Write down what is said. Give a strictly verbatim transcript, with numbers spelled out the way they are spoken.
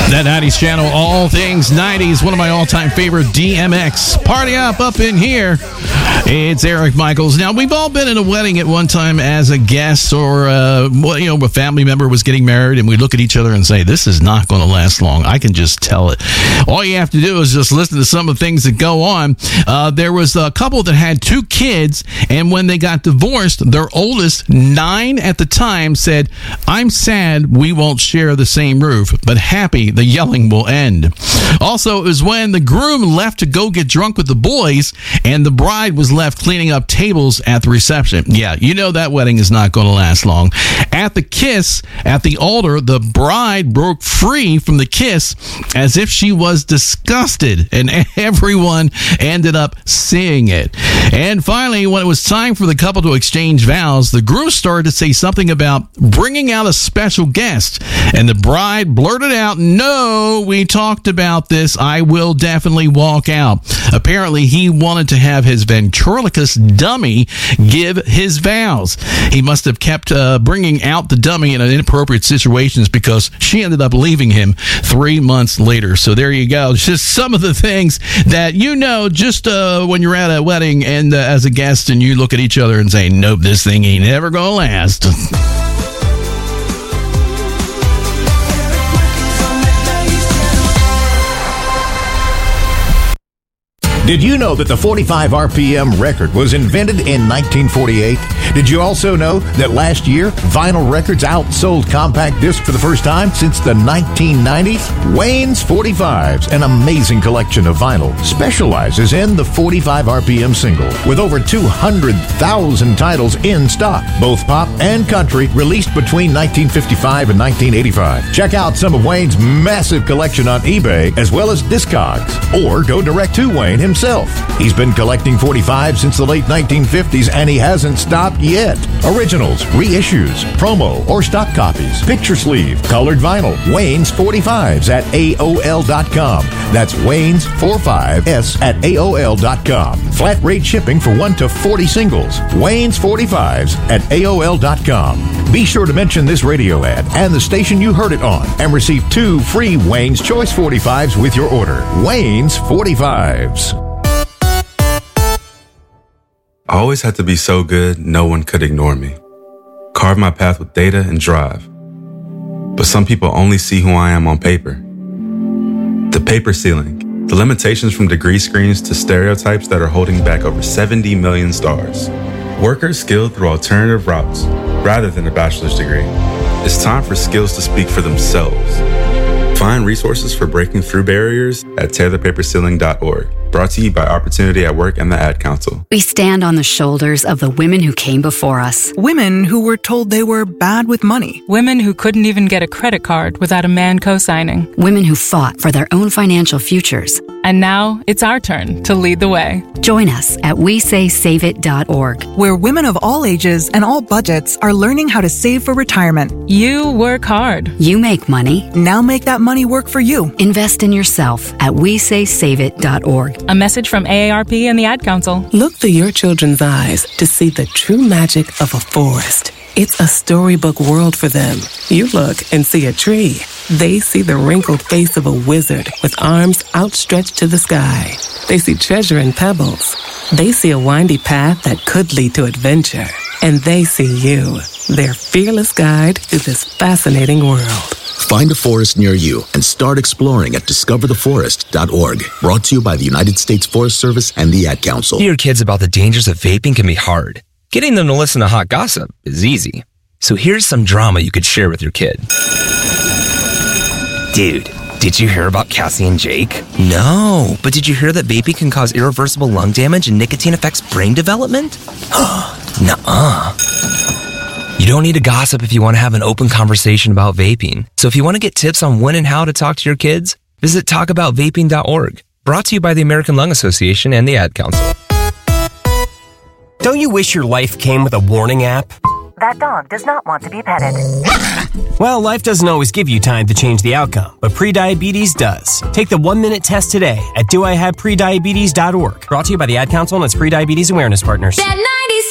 That nineties channel, all things nineties, one of my all-time favorite D M X. Party up up in here. It's Eric Michaels. Now, we've all been in a wedding at one time as a guest, or, uh, you know, a family member was getting married, and we look at each other and say, this is not going to last long. I can just tell it. All you have to do is just listen to some of the things that go on. Uh, there was a couple that had two kids, and when they got divorced, their oldest, nine at the time, said, I'm sad we won't share the same roof, but happy the yelling will end. Also, it was when the groom left to go get drunk with the boys, and the bride was left cleaning up tables at the reception. Yeah, you know that wedding is not going to last long. At the kiss, at the altar, the bride broke free from the kiss as if she was disgusted, and everyone ended up seeing it. And finally, when it was time for the couple to exchange vows, the groom started to say something about bringing out a special guest, and the bride blurted out, no, we talked about this. I will definitely walk out. Apparently, he wanted to have his ventriloquist dummy give his vows. He must have kept uh, bringing out the dummy in inappropriate situations because she ended up leaving him three months later. So there you go. Just some of the things that you know just uh, when you're at a wedding and uh, as a guest and you look at each other and say, nope, this thing ain't ever gonna last. Did you know that the forty-five R P M record was invented in nineteen forty-eight? Did you also know that last year, vinyl records outsold compact disc for the first time since the nineteen nineties? Wayne's forty-fives, an amazing collection of vinyl, specializes in the forty-five R P M single with over two hundred thousand titles in stock, both pop and country, released between nineteen fifty-five and nineteen eighty-five. Check out some of Wayne's massive collection on eBay as well as Discogs, or go direct to Wayne himself. He's been collecting forty-five since the late nineteen fifties, and he hasn't stopped yet. Originals, reissues, promo, or stock copies, picture sleeve, colored vinyl. Wayne's forty-fives at A O L dot com. That's Wayne's forty-fives at A O L dot com. Flat rate shipping for one to forty singles. Wayne's forty-fives at A O L dot com. Be sure to mention this radio ad and the station you heard it on, and receive two free Wayne's Choice forty-fives with your order. Wayne's forty-fives. I always had to be so good, no one could ignore me. Carve my path with data and drive. But some people only see who I am on paper. The paper ceiling, the limitations from degree screens to stereotypes that are holding back over seventy million stars. Workers skilled through alternative routes, rather than a bachelor's degree. It's time for skills to speak for themselves. Find resources for breaking through barriers at tear the paper ceiling dot org. Brought to you by Opportunity at Work and the Ad Council. We stand on the shoulders of the women who came before us. Women who were told they were bad with money. Women who couldn't even get a credit card without a man co-signing. Women who fought for their own financial futures. And now it's our turn to lead the way. Join us at we say save it dot org, where women of all ages and all budgets are learning how to save for retirement. You work hard. You make money. Now make that money work for you. Invest in yourself at we say save it dot org. A message from A A R P and the Ad Council. Look through your children's eyes to see the true magic of a forest. It's a storybook world for them. You look and see a tree. They see the wrinkled face of a wizard with arms outstretched to the sky. They see treasure in pebbles. They see a windy path that could lead to adventure. And they see you, their fearless guide through this fascinating world. Find a forest near you and start exploring at discover the forest dot org. Brought to you by the United States Forest Service and the Ad Council. Teaching your kids about the dangers of vaping can be hard. Getting them to listen to hot gossip is easy. So here's some drama you could share with your kid. Dude, did you hear about Cassie and Jake? No, but did you hear that vaping can cause irreversible lung damage and nicotine affects brain development? Nuh-uh. You don't need to gossip if you want to have an open conversation about vaping. So if you want to get tips on when and how to talk to your kids, visit talk about vaping dot org. Brought to you by the American Lung Association and the Ad Council. Don't you wish your life came with a warning app? That dog does not want to be petted. Well, life doesn't always give you time to change the outcome, but prediabetes does. Take the one-minute test today at do I have prediabetes dot org. Brought to you by the Ad Council and its Prediabetes Awareness Partners. That nineties